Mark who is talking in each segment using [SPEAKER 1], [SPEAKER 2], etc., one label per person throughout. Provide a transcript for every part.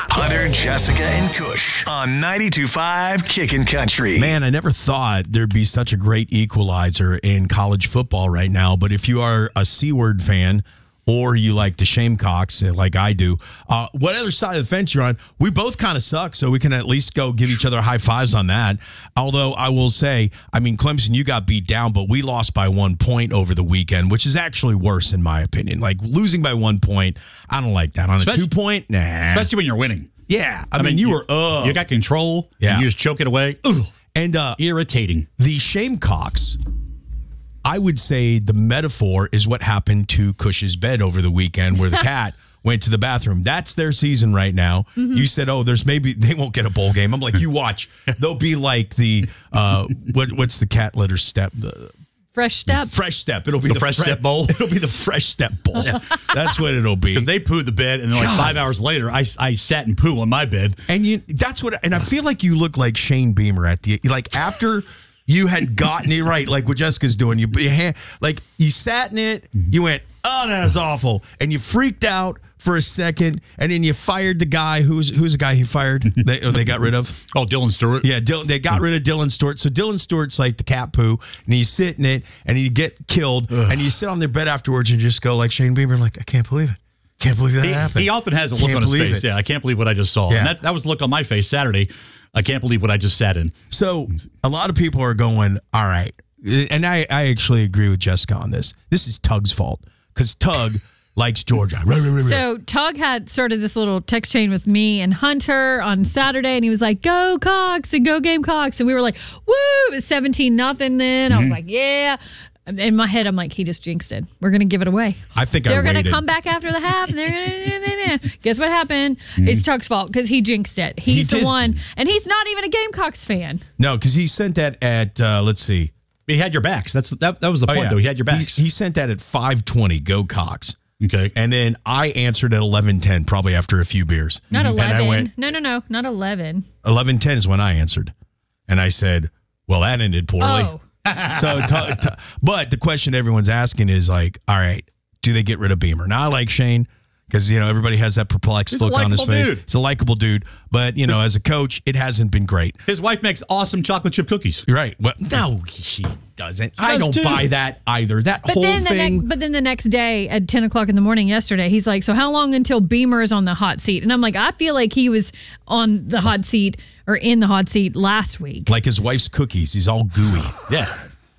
[SPEAKER 1] Hunter, Jessica, and Kush on 92.5 Kickin' Country.
[SPEAKER 2] Man, I never thought there'd be such a great equalizer in college football right now. But if you are a C-word fan or you like the Shamecocks like I do, what other side of the fence you're on, we both kind of suck, so we can at least go give each other high fives on that. Although I will say, I mean, Clemson, you got beat down, but we lost by 1 point over the weekend, which is actually worse in my opinion. Like losing by 1 point, I don't like that. On a 2 point, nah.
[SPEAKER 3] Especially when you're winning.
[SPEAKER 2] Yeah. I mean, you
[SPEAKER 3] got control.
[SPEAKER 2] Yeah.
[SPEAKER 3] And you just choke it away. Ugh.
[SPEAKER 2] And
[SPEAKER 3] irritating.
[SPEAKER 2] The Shamecocks, I would say the metaphor is what happened to Cush's bed over the weekend where the cat went to the bathroom. That's their season right now. Mm-hmm. You said, there's maybe they won't get a bowl game. I'm like, you watch. They'll be like the, what's the cat litter step?
[SPEAKER 4] Fresh Step.
[SPEAKER 2] Fresh Step. It'll be the
[SPEAKER 3] Fresh Step Bowl.
[SPEAKER 2] It'll be the Fresh Step Bowl. That's what it'll be.
[SPEAKER 3] Because they pooed the bed, and then like 5 hours later, I sat and poo on my bed.
[SPEAKER 2] And I feel like you look like Shane Beamer after you had gotten it right, like what Jessica's doing. You sat in it, you went, oh, that's awful. And you freaked out for a second, and then you fired the guy. Who's the guy he fired? They got rid of?
[SPEAKER 3] Oh, Dylan Stewart.
[SPEAKER 2] Yeah, they got rid of Dylan Stewart. So Dylan Stewart's like the cat poo, and you sit in it, and you get killed, and you sit on their bed afterwards and just go like Shane Beamer, like, I can't believe it. Can't believe that happened.
[SPEAKER 3] He often has a look on his face. Yeah, I can't believe what I just saw.
[SPEAKER 2] Yeah.
[SPEAKER 3] And that was the look on my face Saturday. I can't believe what I just sat in.
[SPEAKER 2] So a lot of people are going, all right. And I actually agree with Jessica on this. This is Tug's fault because Tug likes Georgia.
[SPEAKER 4] So Tug had started this little text chain with me and Hunter on Saturday, and he was like, go Cox and go Gamecocks. And we were like, woo, it was 17-0 then. I was like, yeah. In my head, I'm like, he just jinxed it. We're going to give it away.
[SPEAKER 2] I think
[SPEAKER 4] they're going to come back after the half, and they're going to guess what happened? It's Tug's fault because he jinxed it. He's the one, and he's not even a Gamecocks fan.
[SPEAKER 2] No, because he sent that at, let's see.
[SPEAKER 3] He had your backs. That was the point, though. He had your backs.
[SPEAKER 2] He sent that at 5:20, go Cox.
[SPEAKER 3] Okay.
[SPEAKER 2] And then I answered at 11:10, probably after a few beers.
[SPEAKER 4] Not 11.
[SPEAKER 2] And I went,
[SPEAKER 4] no, not 11.
[SPEAKER 2] 11:10 is when I answered. And I said, well, that ended poorly.
[SPEAKER 4] Oh.
[SPEAKER 2] So, but the question everyone's asking is like, all right, do they get rid of Beamer? Now, I like Shane because, everybody has that perplexed look on his face.
[SPEAKER 3] Dude.
[SPEAKER 2] It's a likable dude. But, as a coach, it hasn't been great.
[SPEAKER 3] His wife makes awesome chocolate chip cookies.
[SPEAKER 2] Right. Well, no, she doesn't. I don't buy that either. That whole thing.
[SPEAKER 4] But then the next day at 10 o'clock in the morning yesterday, he's like, so how long until Beamer is on the hot seat? And I'm like, I feel like he was on the hot seat or in the hot seat last week.
[SPEAKER 2] Like his wife's cookies. He's all gooey.
[SPEAKER 3] Yeah.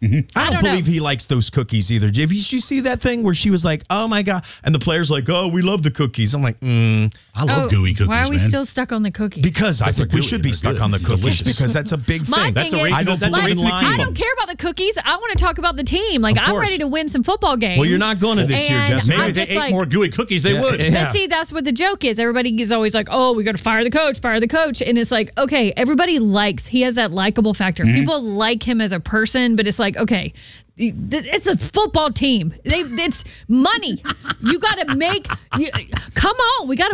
[SPEAKER 2] I don't believe he likes those cookies either. Did you see that thing where she was like, oh my God, and the player's like, oh, we love the cookies. I'm like,
[SPEAKER 3] I love gooey cookies.
[SPEAKER 4] Why are we still stuck on the cookies?
[SPEAKER 2] Because I think we should be stuck on the cookies because that's a big thing.
[SPEAKER 3] That's a reason.
[SPEAKER 4] I don't care about the cookies. I want to talk about the team. Like, I'm ready to win some football games.
[SPEAKER 2] Well, you're not going to this year, Jessica.
[SPEAKER 3] Maybe if they ate more gooey cookies, they would.
[SPEAKER 4] But see, that's what the joke is. Everybody is always like, oh, we got to fire the coach. And it's like, okay, everybody he has that likable factor. People like him as a person, but it's like, okay, it's a football team. It's money. You got to come on. We got to